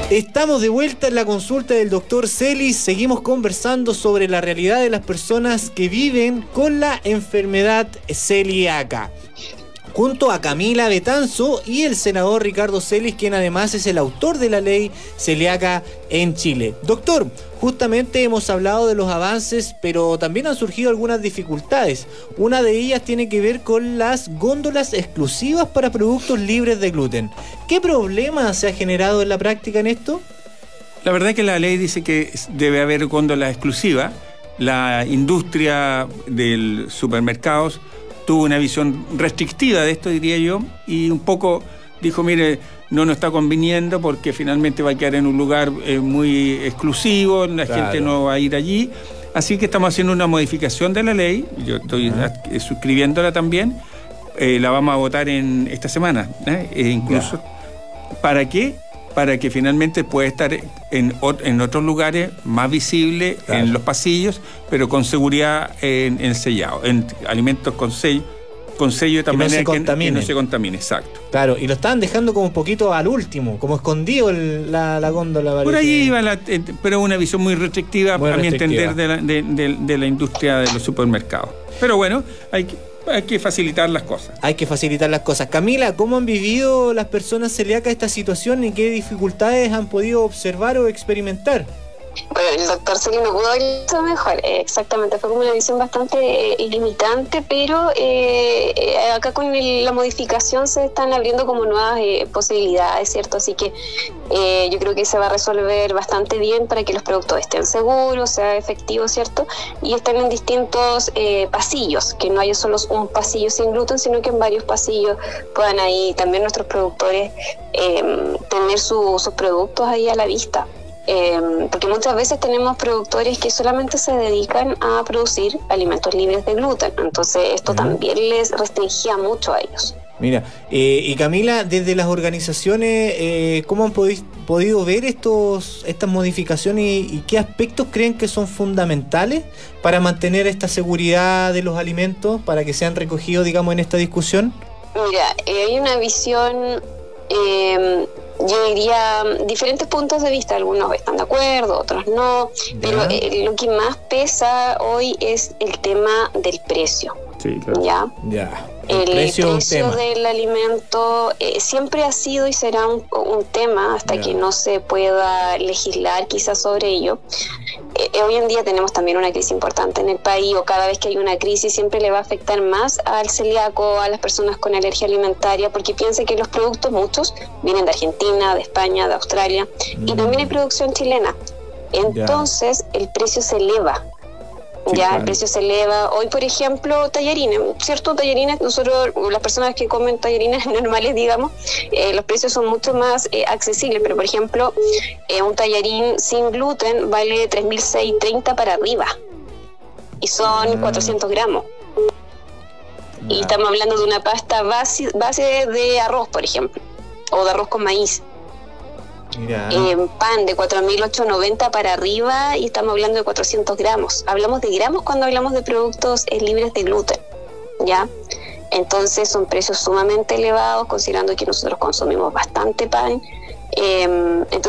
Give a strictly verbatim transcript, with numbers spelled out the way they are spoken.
Estamos de vuelta en la consulta del doctor Celis. Seguimos conversando sobre la realidad de las personas que viven con la enfermedad celíaca, junto a Camila Betanzo y el senador Ricardo Celis, quien además es el autor de la ley celíaca en Chile. Doctor, justamente hemos hablado de los avances, pero también han surgido algunas dificultades. Una de ellas tiene que ver con las góndolas exclusivas para productos libres de gluten. ¿Qué problema se ha generado en la práctica en esto? La verdad es que la ley dice que debe haber góndolas exclusivas. La industria de los supermercados tuvo una visión restrictiva de esto, diría yo, y un poco dijo, mire, no nos está conviniendo porque finalmente va a quedar en un lugar eh, muy exclusivo, la claro. gente no va a ir allí. Así que estamos haciendo una modificación de la ley, yo estoy uh-huh. suscribiéndola también, eh, la vamos a votar en esta semana, ¿eh? e incluso, yeah. ¿para qué? Para que finalmente pueda estar en, en otros lugares más visible, claro. en los pasillos, pero con seguridad en, en sellado, en alimentos con sello, con sello también. Que no se contamine. Que no se contamine, exacto. Claro, y lo estaban dejando como un poquito al último, como escondido el, la, la góndola. Parece. Por ahí iba, la, eh, pero una visión muy restrictiva, muy a restrictiva. mi entender, de la, de, de, de la industria de los supermercados. Pero bueno, hay que... Hay que facilitar las cosas. Hay que facilitar las cosas. Camila, ¿cómo han vivido las personas celíacas esta situación y qué dificultades han podido observar o experimentar? Bueno, el doctor Celis me pudo haber dicho mejor. Eh, exactamente, fue como una visión bastante eh, limitante, pero eh, eh, acá con el, la modificación se están abriendo como nuevas eh, posibilidades, ¿cierto? Así que eh, yo creo que se va a resolver bastante bien para que los productos estén seguros, sea efectivo, ¿cierto? Y estén en distintos eh, pasillos, que no haya solo un pasillo sin gluten, sino que en varios pasillos puedan ahí también nuestros productores eh, tener su, sus productos ahí a la vista. Eh, porque muchas veces tenemos productores que solamente se dedican a producir alimentos libres de gluten, entonces esto uh-huh. también les restringía mucho a ellos. Mira, eh, y Camila, desde las organizaciones, eh, ¿cómo han podi- podido ver estos estas modificaciones y, y qué aspectos creen que son fundamentales para mantener esta seguridad de los alimentos, para que sean recogidos, digamos, en esta discusión? Mira, eh, hay una visión... Eh, yo diría diferentes puntos de vista, algunos están de acuerdo, otros no, yeah. pero eh, lo que más pesa hoy es el tema del precio. Sí, claro. ¿Ya? Yeah. El, el precio, precio del alimento eh, siempre ha sido y será un, un tema hasta yeah. que no se pueda legislar quizás sobre ello. Eh, hoy en día tenemos también una crisis importante en el país, o cada vez que hay una crisis siempre le va a afectar más al celíaco, a las personas con alergia alimentaria, porque piensa que los productos, muchos, vienen de Argentina, de España, de Australia, mm. y también hay producción chilena. Entonces yeah. el precio se eleva. Sí, ya, claro. El precio se eleva. Hoy, por ejemplo, tallarines, ¿cierto? Tallarines, nosotros, las personas que comen tallarines normales, digamos, eh, los precios son mucho más eh, accesibles, pero, por ejemplo, eh, un tallarín sin gluten vale tres mil seiscientos treinta para arriba, y son mm. cuatrocientos gramos. Yeah. Y estamos hablando de una pasta base, base de arroz, por ejemplo, o de arroz con maíz. Eh, pan de cuatro mil ochocientos noventa para arriba, y estamos hablando de cuatrocientos gramos. Hablamos de gramos cuando hablamos de productos eh, libres de gluten, ¿ya? Entonces son precios sumamente elevados, considerando que nosotros consumimos bastante pan. Eh, entonces